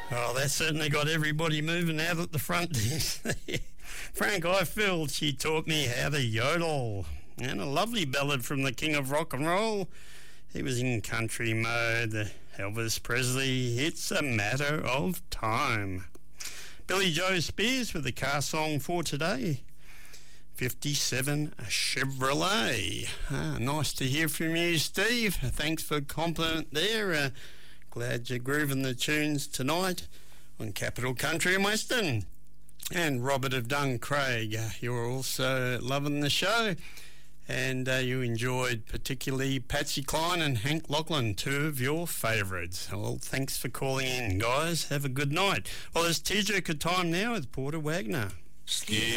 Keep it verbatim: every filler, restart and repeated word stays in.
Oh, that certainly got everybody moving out at the front desk. Frank Ifield, She Taught Me How to Yodel. And a lovely ballad from the King of Rock and Roll. He was in country mode. Elvis Presley, It's a Matter of Time. Billy Joe Spears with the car song for today. fifty-seven Chevrolet. Ah, nice to hear from you, Steve. Thanks for a compliment there. Uh, glad you're grooving the tunes tonight on Capital Country and Western. And Robert of Duncraig, uh, you're also loving the show. And uh, you enjoyed particularly Patsy Cline and Hank Lachlan, two of your favourites. Well, thanks for calling in, guys. Have a good night. Well, it's tearjerker time now with Porter Wagner. Scared.